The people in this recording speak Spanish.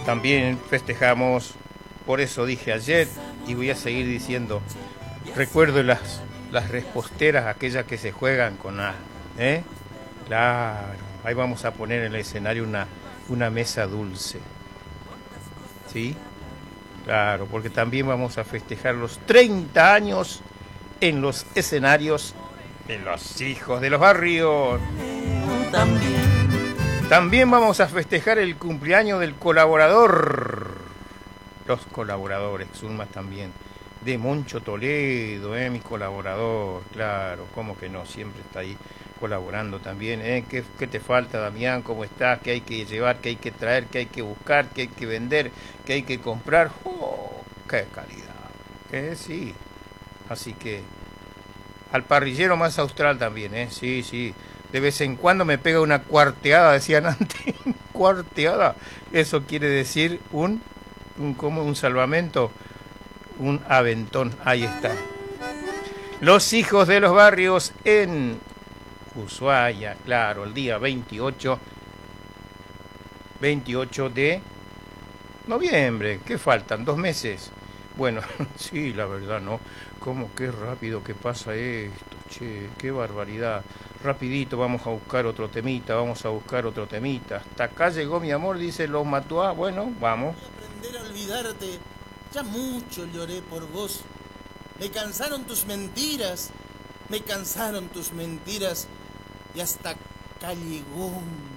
También festejamos, por eso dije ayer y voy a seguir diciendo, recuerdo las reposteras, aquellas que se juegan con A, ¿eh? Claro, ahí vamos a poner en el escenario una mesa dulce, ¿sí? Claro, porque también vamos a festejar los 30 años en los escenarios de los hijos de los barrios. También vamos a festejar el cumpleaños del colaborador. Los colaboradores, Zulma también. De Moncho Toledo, mi colaborador, claro, cómo que no, siempre está ahí colaborando también. ¿Qué te falta, Damián? ¿Cómo estás? ¿Qué hay que llevar? ¿Qué hay que traer? ¿Qué hay que buscar? ¿Qué hay que vender? ¿Qué hay que comprar? ¡Oh, qué calidad! Sí, así que al parrillero más austral también, sí, sí. De vez en cuando me pega una cuarteada, decían antes. Cuarteada, eso quiere decir como un salvamento, un aventón. Ahí está. Los hijos de los barrios en Ushuaia, claro, el día 28 de noviembre. ¿Qué faltan? 2 meses. Bueno, sí, la verdad, ¿no? ¿Cómo qué rápido que pasa esto? Che, qué barbaridad. Rapidito vamos a buscar otro temita, vamos a buscar otro temita. Hasta acá llegó mi amor, dice los Matuá. Bueno, vamos. Aprender a olvidarte, ya mucho lloré por vos. Me cansaron tus mentiras, me cansaron tus mentiras. Y hasta acá llegó